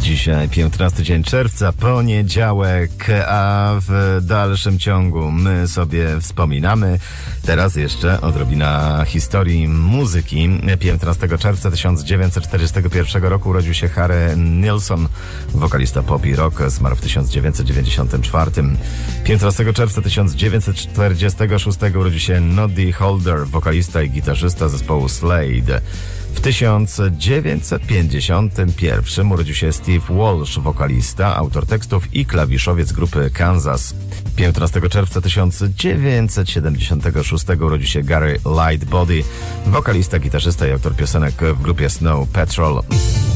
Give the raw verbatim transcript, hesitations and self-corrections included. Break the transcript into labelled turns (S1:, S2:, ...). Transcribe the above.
S1: Dzisiaj piętnasty dzień czerwca, poniedziałek, a w dalszym ciągu my sobie wspominamy. Teraz jeszcze odrobina historii muzyki. piętnastego czerwca tysiąc dziewięćset czterdziestego pierwszego roku urodził się Harry Nilsson, wokalista pop i rock, zmarł w tysiąc dziewięćset dziewięćdziesiątym czwartym. piętnastego czerwca tysiąc dziewięćset czterdziestego szóstego urodził się Noddy Holder, wokalista i gitarzysta zespołu Slade. W tysiąc dziewięćset pięćdziesiątym pierwszym urodził się Steve Walsh, wokalista, autor tekstów i klawiszowiec grupy Kansas. piętnastego czerwca tysiąc dziewięćset siedemdziesiątego szóstego urodził się Gary Lightbody, wokalista, gitarzysta i autor piosenek w grupie Snow Patrol.